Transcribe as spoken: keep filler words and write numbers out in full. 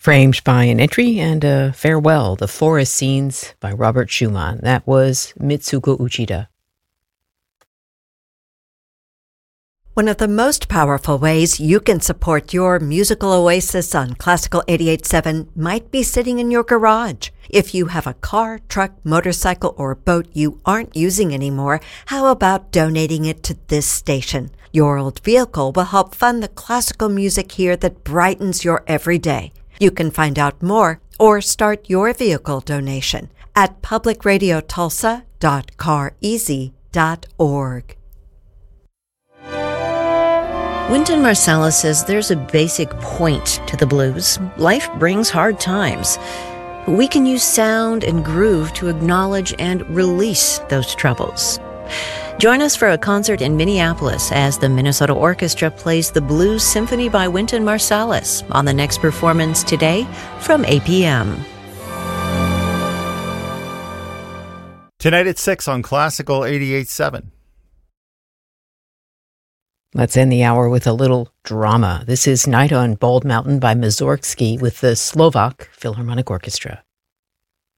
Framed by an Entry and a Farewell, The Forest Scenes by Robert Schumann. That was Mitsuko Uchida. One of the most powerful ways you can support your musical oasis on Classical eighty-eight point seven might be sitting in your garage. If you have a car, truck, motorcycle, or boat you aren't using anymore, how about donating it to this station? Your old vehicle will help fund the classical music here that brightens your everyday. You can find out more or start your vehicle donation at public radio tulsa dot car easy dot org. Wynton Marsalis says there's a basic point to the blues. Life brings hard times. We can use sound and groove to acknowledge and release those troubles. Join us for a concert in Minneapolis as the Minnesota Orchestra plays the Blues Symphony by Wynton Marsalis on the next performance today from eight p.m. Tonight at six on Classical eighty-eight point seven. Let's end the hour with a little drama. This is Night on Bald Mountain by Mussorgsky with the Slovak Philharmonic Orchestra.